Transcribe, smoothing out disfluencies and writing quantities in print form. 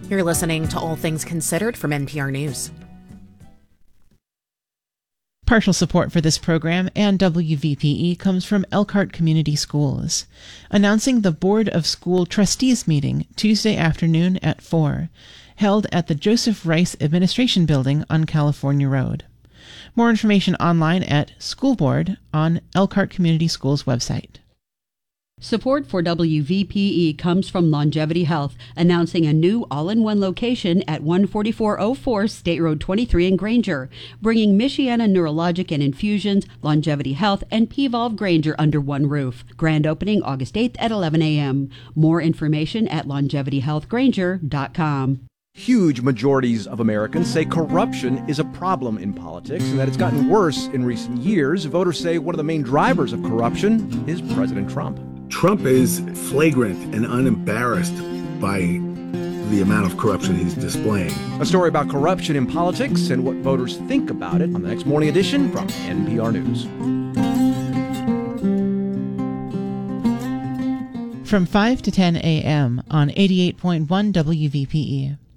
You're listening to All Things Considered from NPR News. Partial support for this program and WVPE comes from Elkhart Community Schools, announcing the Board of School Trustees meeting Tuesday afternoon at 4, held at the Joseph Rice Administration Building on California Road. More information online at School Board on Elkhart Community Schools website. Support for WVPE comes from Longevity Health, announcing a new all-in-one location at 14404 State Road 23 in Granger, bringing Michiana Neurologic and Infusions, Longevity Health, and PVolve Granger under one roof. Grand opening August 8th at 11 a.m. More information at longevityhealthgranger.com. Huge majorities of Americans say corruption is a problem in politics and that it's gotten worse in recent years. Voters say one of the main drivers of corruption is President Trump. Trump is flagrant and unembarrassed by the amount of corruption he's displaying. A story about corruption in politics and what voters think about it on the next morning edition from NPR News. From 5 to 10 a.m. on 88.1 WVPE.